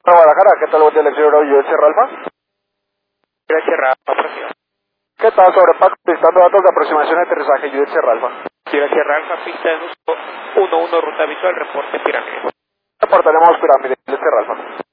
Guadalajara, ¿qué tal? Buen día, lección yo Sierra Alfa. Gracias, Rafa, próxima. ¿Qué tal? Sobre Paco, solicitando datos de aproximación de aterrizaje, yo Sierra Alfa. Gracias, Rafa, pista de 11, ruta habitual, reporte pirámide. Reportaremos pirámide, Sierra Alfa.